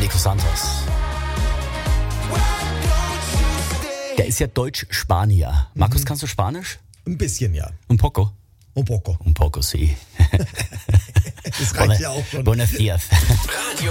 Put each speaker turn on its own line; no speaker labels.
Nico Santos. Der ist ja Deutsch-Spanier. Markus, kannst du Spanisch?
Ein bisschen, ja.
Un poco?
Un poco.
Un poco, sí.
Das reicht ja auch schon.
Buenos dias.